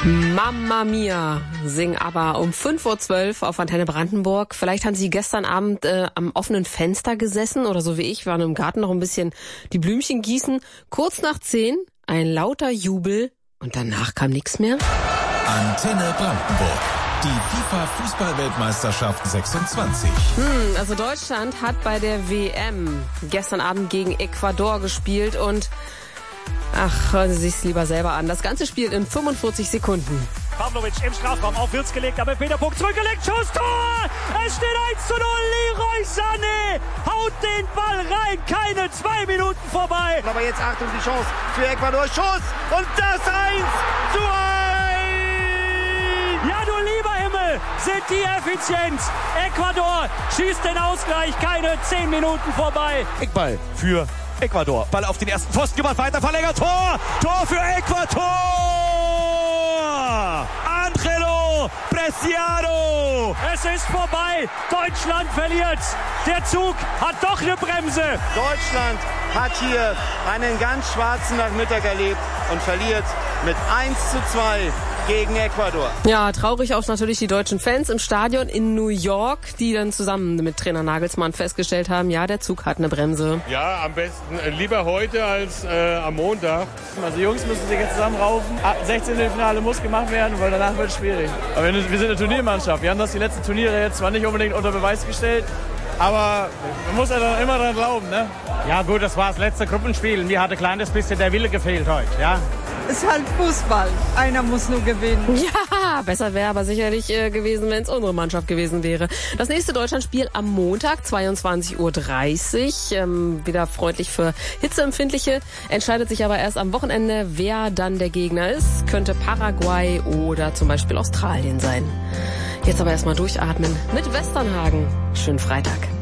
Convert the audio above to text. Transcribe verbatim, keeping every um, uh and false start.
Mamma Mia, sing aber um fünf Uhr zwölf auf Antenne Brandenburg. Vielleicht haben Sie gestern Abend äh, am offenen Fenster gesessen oder so wie ich, waren im Garten noch ein bisschen die Blümchen gießen. Kurz nach zehn, ein lauter Jubel und danach kam nichts mehr. Antenne Brandenburg. Die FIFA-Fußball-Weltmeisterschaft sechsundzwanzig. Hm, also Deutschland hat bei der W M gestern Abend gegen Ecuador gespielt und ach, hören Sie sich's lieber selber an. Das ganze Spiel in fünfundvierzig Sekunden. Pavlovic im Strafraum, auf Wirtz gelegt, aber Peter Puck zurückgelegt, Schuss, Tor! Es steht eins zu null, Leroy Sané haut den Ball rein, keine zwei Minuten vorbei. Aber jetzt Achtung, die Chance für Ecuador, Schuss und das eins zu eins! Ja, du lieber Himmel, sind die effizient. Ecuador schießt den Ausgleich, keine zehn Minuten vorbei. Eckball für Ecuador. Ball auf den ersten Pfosten gemacht, weiter verlängert. Tor! Tor für Ecuador! Angelo Preciado! Es ist vorbei. Deutschland verliert. Der Zug hat doch eine Bremse. Deutschland hat hier einen ganz schwarzen Nachmittag erlebt und verliert mit eins zu zwei gegen Ecuador. Ja, traurig auch natürlich die deutschen Fans im Stadion in New York, die dann zusammen mit Trainer Nagelsmann festgestellt haben, ja, der Zug hat eine Bremse. Ja, am besten äh, lieber heute als äh, am Montag. Also Jungs müssen sich jetzt zusammenraufen. sechzehnte Finale muss gemacht werden, weil danach wird es schwierig. Aber wir sind eine Turniermannschaft. Wir haben das die letzten Turniere jetzt zwar nicht unbedingt unter Beweis gestellt, aber man muss ja dann immer dran glauben, ne? Ja gut, das war das letzte Gruppenspiel. Mir hat ein kleines bisschen der Wille gefehlt heute, ja. Es ist halt Fußball. Einer muss nur gewinnen. Ja, besser wäre aber sicherlich äh, gewesen, wenn es unsere Mannschaft gewesen wäre. Das nächste Deutschlandspiel am Montag, zweiundzwanzig Uhr dreißig. Ähm, wieder freundlich für Hitzeempfindliche. Entscheidet sich aber erst am Wochenende, wer dann der Gegner ist. Könnte Paraguay oder zum Beispiel Australien sein. Jetzt aber erstmal durchatmen mit Westernhagen. Schönen Freitag.